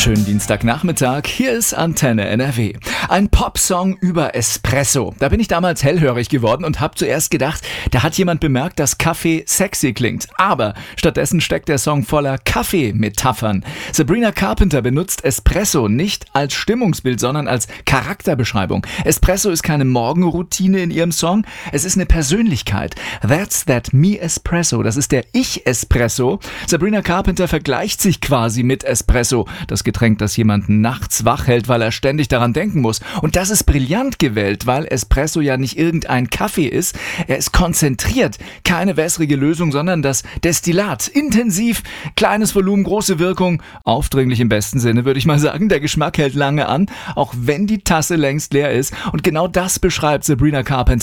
Schönen Dienstagnachmittag, hier ist Antenne NRW. Ein Popsong über Espresso. Da bin ich damals hellhörig geworden und habe zuerst gedacht, da hat jemand bemerkt, dass Kaffee sexy klingt. Aber stattdessen steckt der Song voller Kaffee-Metaphern. Sabrina Carpenter benutzt Espresso nicht als Stimmungsbild, sondern als Charakterbeschreibung. Espresso ist keine Morgenroutine in ihrem Song, es ist eine Persönlichkeit. That's that me Espresso, das ist der Ich-Espresso. Sabrina Carpenter vergleicht sich quasi mit Espresso. Das Getränk, das jemanden nachts wach hält, weil er ständig daran denken muss. Und das ist brillant gewählt, weil Espresso ja nicht irgendein Kaffee ist. Er ist konzentriert. Keine wässrige Lösung, sondern das Destillat. Intensiv, kleines Volumen, große Wirkung. Aufdringlich im besten Sinne, würde ich mal sagen. Der Geschmack hält lange an, auch wenn die Tasse längst leer ist. Und genau das beschreibt Sabrina Carpenter